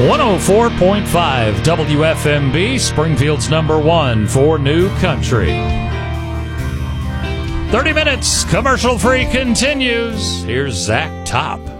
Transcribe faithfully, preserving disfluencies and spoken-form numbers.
one oh four point five W F M B, Springfield's number one for New Country. thirty minutes, commercial free continues. Here's Zach Top.